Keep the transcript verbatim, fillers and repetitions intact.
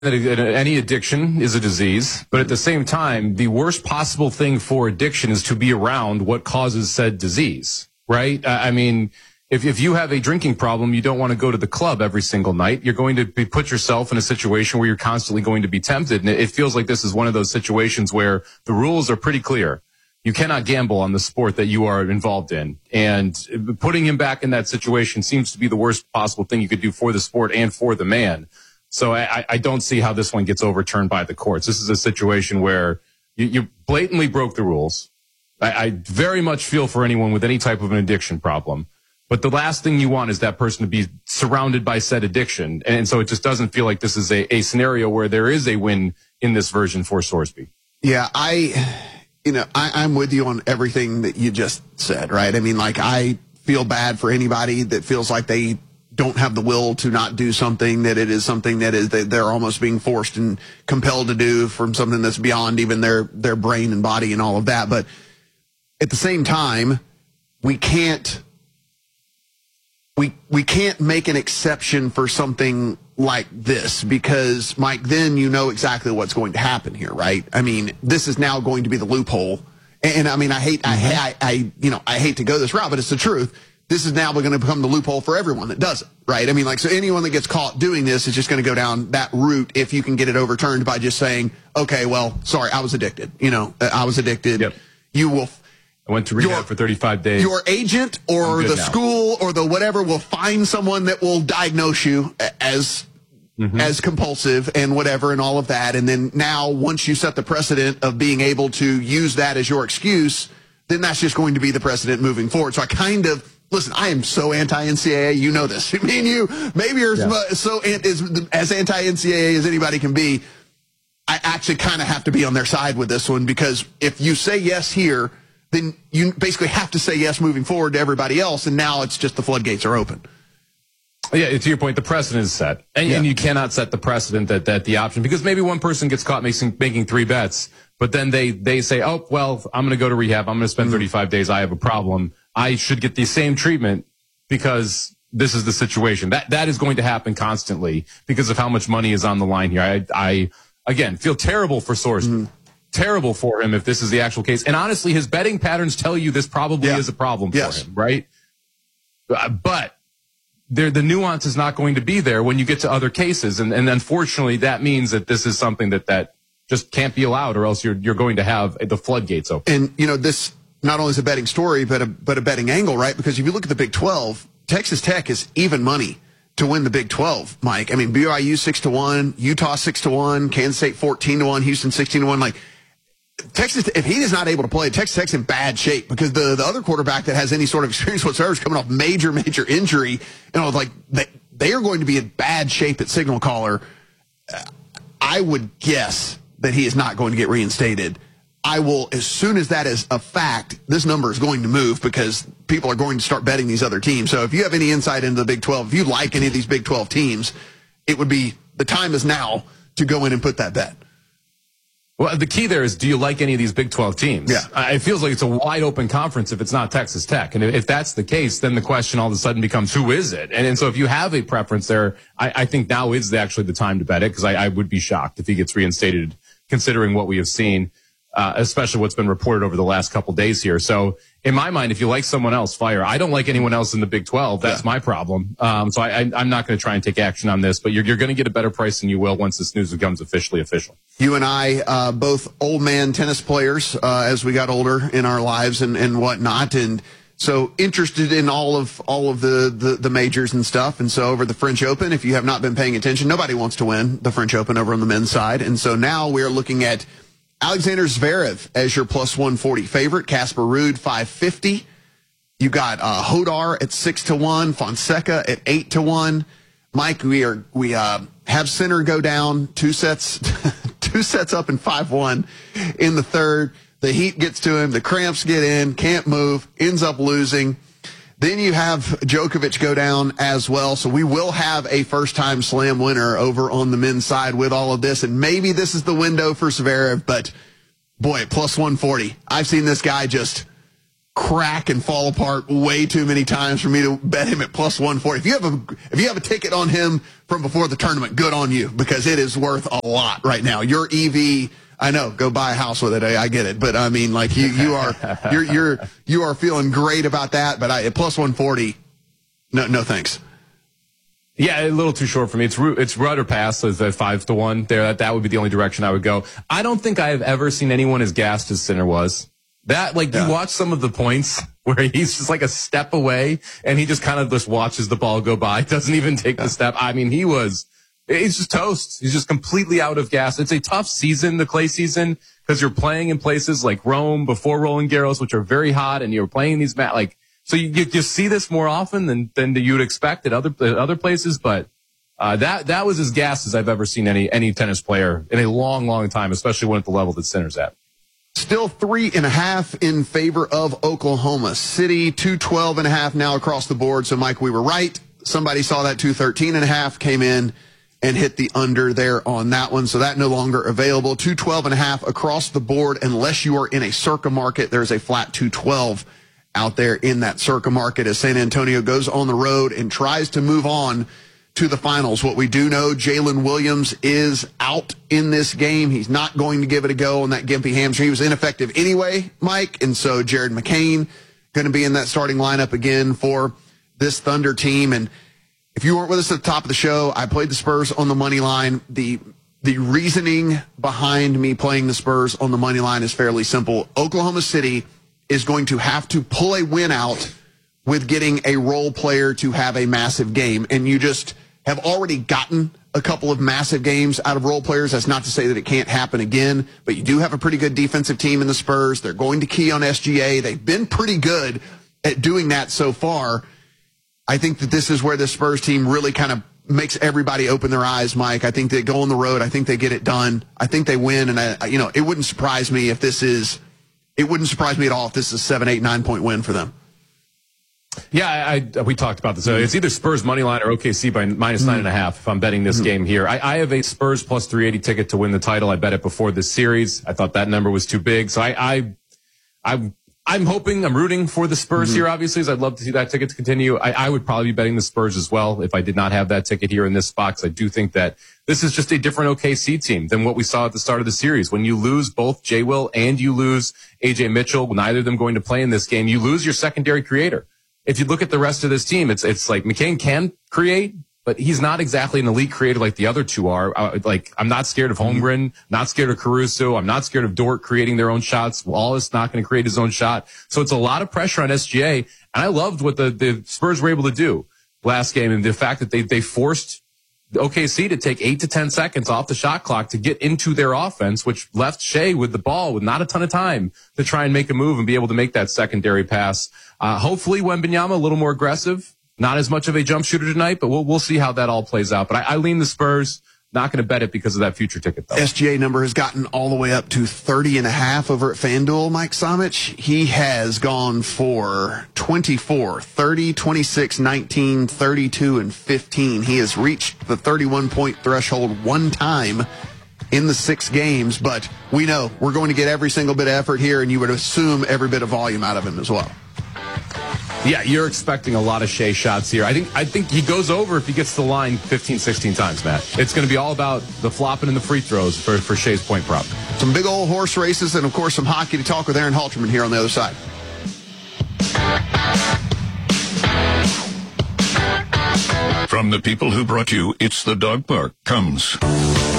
that any addiction is a disease, but at the same time, the worst possible thing for addiction is to be around what causes said disease, right? I mean, if, if you have a drinking problem, you don't want to go to the club every single night. You're going to be, put yourself in a situation where you're constantly going to be tempted. And it feels like this is one of those situations where the rules are pretty clear. You cannot gamble on the sport that you are involved in. And putting him back in that situation seems to be the worst possible thing you could do for the sport and for the man. So I, I don't see how this one gets overturned by the courts. This is a situation where you, you blatantly broke the rules. I, I very much feel for anyone with any type of an addiction problem. But the last thing you want is that person to be surrounded by said addiction. And so it just doesn't feel like this is a, a scenario where there is a win in this version for Sorsby. Yeah, I, you know, I, I'm with you on everything that you just said, right? I mean, like, I feel bad for anybody that feels like they don't have the will to not do something, that it is something that is that they're almost being forced and compelled to do from something that's beyond even their, their brain and body and all of that. But at the same time, we can't, we, we can't make an exception for something like this because, Mike, then you know exactly what's going to happen here, right? I mean, this is now going to be the loophole. And, and I mean, I hate, mm-hmm. I, I, I, you know, I hate to go this route, but it's the truth. This is now going to become the loophole for everyone that does it, right? I mean, like, so anyone that gets caught doing this is just going to go down that route if you can get it overturned by just saying, okay, well, sorry, I was addicted. You know, I was addicted. Yep. You will. I went to rehab your, for thirty-five days. Your agent or the now. school or the whatever will find someone that will diagnose you as mm-hmm. as compulsive and whatever and all of that. And then now, once you set the precedent of being able to use that as your excuse, then that's just going to be the precedent moving forward. So I kind of. Listen, I am so anti-N C double A. You know this. Me and you, maybe you're yeah. so as, as anti-N C double A as anybody can be. I actually kind of have to be on their side with this one because if you say yes here, then you basically have to say yes moving forward to everybody else, and now it's just the floodgates are open. Yeah, to your point, the precedent is set. And, yeah. and you cannot set the precedent that, that the option, because maybe one person gets caught making, making three bets, but then they, they say, oh, well, I'm going to go to rehab. I'm going to spend mm-hmm. thirty-five days. I have a problem. I should get the same treatment because this is the situation. That that is going to happen constantly because of how much money is on the line here. I, I again, feel terrible for Sorsby. Mm-hmm. Terrible for him if this is the actual case. And honestly, his betting patterns tell you this probably yeah. is a problem yes. for him, right? But there, the nuance is not going to be there when you get to other cases. And, and unfortunately, that means that this is something that, that just can't be allowed, or else you're you're going to have the floodgates open. And, you know, this not only is a betting story, but a, but a betting angle, right? Because if you look at the Big twelve, Texas Tech is even money to win the Big twelve, Mike. I mean, B Y U six to one, Utah six to one, Kansas State fourteen to one, Houston sixteen to one. Like, Texas, if he is not able to play, Texas Tech's in bad shape because the, the other quarterback that has any sort of experience whatsoever is coming off major, major injury. You know, like, they, they are going to be in bad shape at Signal Caller. Uh, I would guess that he is not going to get reinstated. I will, as soon as that is a fact, this number is going to move because people are going to start betting these other teams. So if you have any insight into the Big twelve, if you like any of these Big twelve teams, it would be, the time is now to go in and put that bet. Well, the key there is, do you like any of these Big twelve teams? Yeah. Uh, it feels like it's a wide open conference if it's not Texas Tech. And if that's the case, then the question all of a sudden becomes, who is it? And, and so if you have a preference there, I, I think now is the, actually the time to bet it, because I, I would be shocked if he gets reinstated, considering what we have seen. Uh, especially what's been reported over the last couple days here. So in my mind, if you like someone else, fire. I don't like anyone else in the Big twelve. That's yeah. my problem. Um, so I, I, I'm not going to try and take action on this, but you're, you're going to get a better price than you will once this news becomes officially official. You and I, uh, both old man tennis players, uh, as we got older in our lives and, and whatnot. And so interested in all of, all of the, the, the majors and stuff. And so over the French Open, if you have not been paying attention, nobody wants to win the French Open over on the men's side. And so now we're looking at Alexander Zverev as your plus one forty favorite. Casper Ruud, five fifty. You got uh, Hodar at six to one. Fonseca at eight to one. Mike, we are we uh, have Sinner go down two sets, two sets up in five one in the third. The heat gets to him. The cramps get in. Can't move. Ends up losing. Then you have Djokovic go down as well. So we will have a first-time slam winner over on the men's side with all of this. And maybe this is the window for Zverev, but boy, plus one forty. I've seen this guy just crack and fall apart way too many times for me to bet him at plus one forty. If you have a if you have a ticket on him from before the tournament, good on you, because it is worth a lot right now. Your E V, I know, go buy a house with it. I, I get it, but I mean, like you you are you're you're you are feeling great about that. But I, at plus one forty, no no thanks. Yeah, a little too short for me. It's it's rudder pass as a five to one there. That that would be the only direction I would go. I don't think I have ever seen anyone as gassed as Sinner was. That, like, yeah. You watch some of the points where he's just like a step away and he just kind of just watches the ball go by, doesn't even take the step. I mean, he was, he's just toast. He's just completely out of gas. It's a tough season, the clay season, because you're playing in places like Rome before Roland Garros, which are very hot, and you're playing these mat, like, so you, you, you see this more often than, than you'd expect at other, at other places, but, uh, that, that was as gassed as I've ever seen any, any tennis player in a long, long time, especially when at the level that Sinner's at. Still three and a half in favor of Oklahoma City, two twelve and a half now across the board. So, Mike, we were right. Somebody saw that two thirteen and a half, came in and hit the under there on that one. So that no longer available. two twelve and a half across the board. Unless you are in a Circa market, there's a flat two twelve out there in that Circa market as San Antonio goes on the road and tries to move on to the finals. What we do know, Jalen Williams is out in this game. He's not going to give it a go on that gimpy hamstring. He was ineffective anyway, Mike, and so Jared McCain going to be in that starting lineup again for this Thunder team. And if you weren't with us at the top of the show, I played the Spurs on the money line. The the reasoning behind me playing the Spurs on the money line is fairly simple. Oklahoma City is going to have to pull a win out with getting a role player to have a massive game. And you just have already gotten a couple of massive games out of role players. That's not to say that it can't happen again, but you do have a pretty good defensive team in the Spurs. They're going to key on S G A. They've been pretty good at doing that so far. I think that this is where the Spurs team really kind of makes everybody open their eyes, Mike. I think they go on the road. I think they get it done. I think they win. And, I, you know, it wouldn't surprise me if this is, it wouldn't surprise me at all if this is a seven, eight, nine point win for them. Yeah, I, I we talked about this. So it's either Spurs money line or O K C by minus nine and a half if I'm betting this mm-hmm. game here. I, I have a Spurs plus three eighty ticket to win the title. I bet it before this series. I thought that number was too big. So I, I, I I'm hoping, I'm rooting for the Spurs mm-hmm. here, obviously, as I'd love to see that ticket to continue. I, I would probably be betting the Spurs as well if I did not have that ticket here in this spot, because I do think that this is just a different O K C team than what we saw at the start of the series. When you lose both J. Will and you lose A J Mitchell, neither of them going to play in this game, you lose your secondary creator. If you look at the rest of this team, it's it's like McCain can create, but he's not exactly an elite creator like the other two are. Uh, like, I'm not scared of Holmgren, not scared of Caruso. I'm not scared of Dort creating their own shots. Wallace not going to create his own shot. So it's a lot of pressure on S G A. And I loved what the, the Spurs were able to do last game, and the fact that they, they forced O K C to take eight to ten seconds off the shot clock to get into their offense, which left Shea with the ball with not a ton of time to try and make a move and be able to make that secondary pass. Uh, hopefully Wembanyama a little more aggressive, not as much of a jump shooter tonight, but we'll, we'll see how that all plays out. But I, I lean the Spurs. Not going to bet it because of that future ticket, though. S G A number has gotten all the way up to thirty and a half over at FanDuel, Mike Somich. He has gone for twenty-four, thirty, twenty-six, nineteen, thirty-two, and fifteen. He has reached the thirty-one point threshold one time in the six games, but we know we're going to get every single bit of effort here, and you would assume every bit of volume out of him as well. Yeah, you're expecting a lot of Shea shots here. I think I think he goes over if he gets to the line fifteen, sixteen times, Matt. It's going to be all about the flopping and the free throws for, for Shea's point prop. Some big old horse races and, of course, some hockey to talk with Aaron Halterman here on the other side. From the people who brought you It's the Dog Park comes